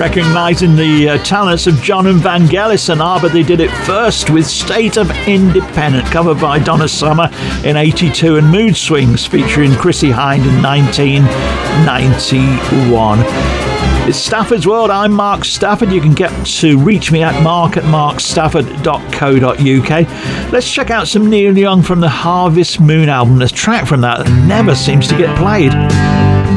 Recognising the talents of John and Vangelis and ABBA, they did it first with State of Independent, covered by Donna Summer in 82, and Mood Swings featuring Chrissie Hynde in 1991. It's Stafford's World. I'm Mark Stafford. You can get to reach me at mark@markstafford.co.uk. Let's check out some Neil Young from the Harvest Moon album. There's a track from that never seems to get played.